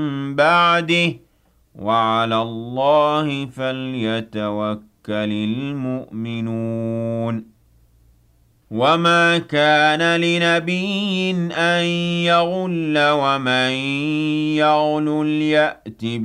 بعده وعلى الله فليتوكل المؤمنون وما كان لنبي أن يغل ومن يغل يأت